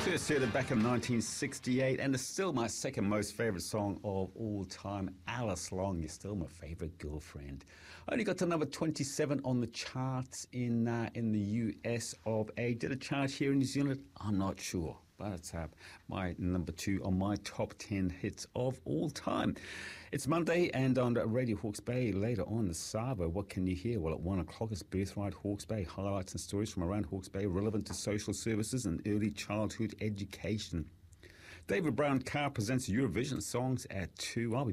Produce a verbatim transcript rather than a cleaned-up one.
First heard it back in nineteen sixty-eight, and it's still my second most favourite song of all time. Alice Long, you're still my favourite girlfriend. I only got to number twenty-seven on the charts in uh, in the U S of A. Did it chart here in New Zealand? I'm not sure. But it's uh, my number two on my top ten hits of all time. It's Monday, and on Radio Hawke's Bay later on the Savo, what can you hear? Well, at one o'clock it's Birthright Hawke's Bay, highlights and stories from around Hawke's Bay relevant to social services and early childhood education. David Brown Carr presents Eurovision songs at two. I'll be